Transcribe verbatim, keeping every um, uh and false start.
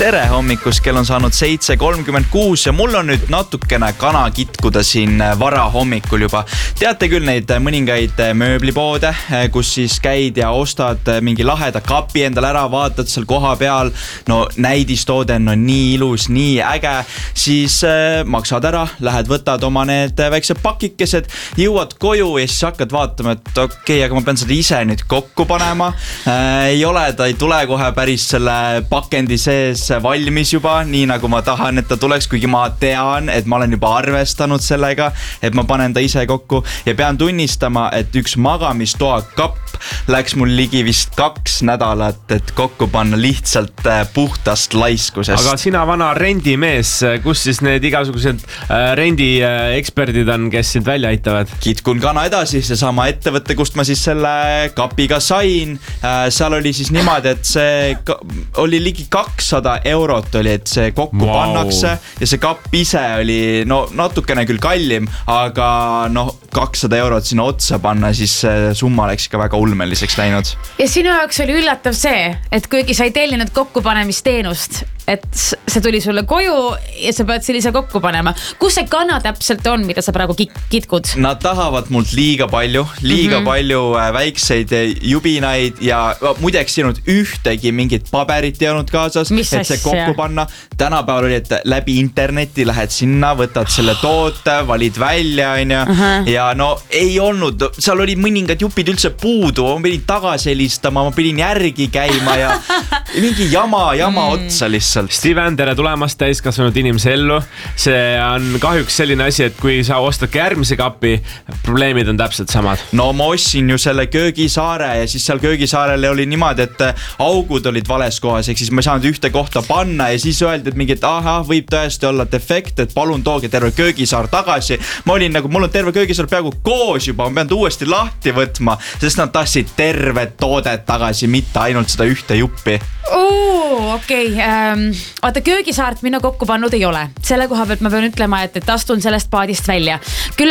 tere hommikust, kell on saanud seitse kolmkümmend kuus ja mul on nüüd natukene kana kitkuda siin vara hommikul juba. Teate küll neid mõningaid mööblipoode, kus siis käid ja ostad mingi laheda kapi endale ära, vaatad seal koha peal, no näidistoode on no, nii ilus, nii äge, siis äh, maksad ära, lähed võtad oma need väiksed pakikesed, jõuad koju ja siis hakkad vaatama, et okei, okay, aga ma pean seda ise nüüd kokku panema. Äh, ei ole, ta ei tule kohe päris selle pakendi sees valmis juba, nii nagu ma tahan, et ta tuleks, kuigi ma tean, et ma olen juba arvestanud sellega, et ma panen ta ise kokku ja pean tunnistama, et üks magamistoa kapp läks mul ligi vist kaks nädalat, et kokku panna lihtsalt puhtast laiskusest. Aga sina vana rendimees, kus siis need igasugused rendieksperdid on, kes sind välja aitavad? Kitkun kana edasi, see sama ettevõtte, kust ma siis selle kapiga sain. Seal oli siis niimoodi, et see oli ligi kakssada eurot oli, et see kokku wow. pannakse ja see kapp ise oli no natukene küll kallim, aga no kakssada eurot sinna otsa panna, siis summa läks ikka väga ulmeliseks läinud. Ja sinu jaoks oli üllatav see, et kuigi sa ei tellinud kokkupanemisteenust, et see tuli sulle koju ja sa pead sellise kokku panema. Kus see kana täpselt on, mida sa praegu kitkud? Nad tahavad mult liiga palju, liiga mm-hmm. palju väikseid jubinaid ja muideks ei olnud ühtegi mingit paberit ei olnud kaasas, Mis et see kokku panna. Tänapäeval oli, et läbi interneti lähed sinna, võtad selle toote, valid välja onja, uh-huh. ja no ei olnud, seal oli mõningad jupid üldse puudu, ma pidin tagasi helistama, ma pidin järgi käima ja mingi jama, jama mm. otsa lihtsalt. Steven, tere tulemast täiskasvanud inimese ellu. See on kahjuks selline asi, et kui sa ostad järgmise kapi, probleemid on täpselt samad. No ma ostsin ju selle köögisaare ja siis seal köögisaarele oli niimoodi, et augud olid vales kohas, ehk siis ma ei saanud ühte kohta panna ja siis öeldi, et mingi, et aha, võib tõesti olla defekt, et palun tooge terve köögisaar tagasi. Ma olin nagu, mul on terve köögisaar peaaegu koos juba, ma pean ta uuesti lahti võtma, sest nad tahtsid tervet toodet tagasi, mitte ainult seda ühte juppi. Oo, okei. Okay. Ähm, vaata, köögisaart mina kokku pannud ei ole. Selle koha pealt ma pean ütlema, et, et astun sellest paadist välja. Küll